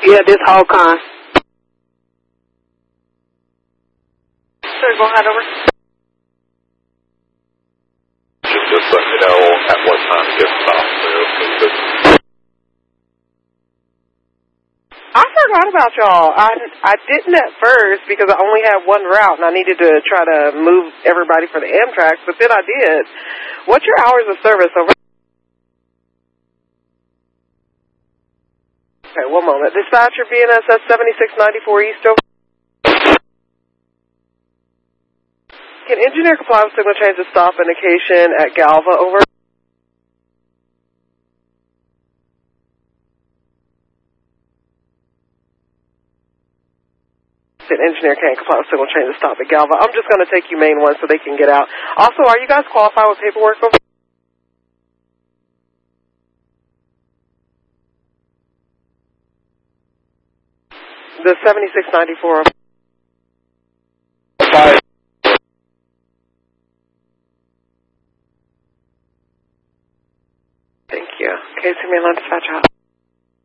Yeah, this whole con. Sure, go ahead, over. Just let me know at what time it gets stopped. I forgot about y'all. I didn't at first because I only had one route and I needed to try to move everybody for the Amtrak, but then I did. What's your hours of service over? Okay, one moment. Dispatcher BNSS 7694 East over. Can engineer comply with signal change to stop indication at Galva over? Engineer can't comply with signal change to stop at Galva. I'm just going to take you main one so they can get out. Also, are you guys qualified with paperwork over? The 7694. Bye. Thank you. Casey Mainland Dispatch out.